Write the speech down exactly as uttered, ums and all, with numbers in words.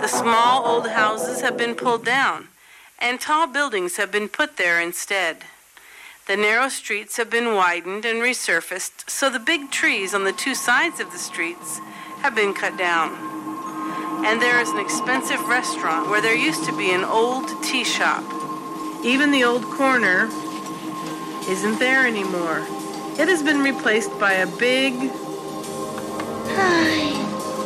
The small old houses have been pulled down, and tall buildings have been put there instead. The narrow streets have been widened and resurfaced, so the big trees on the two sides of the streets have been cut down. And there is an expensive restaurant where there used to be an old tea shop. Even the old corner isn't there anymore. It has been replaced by a big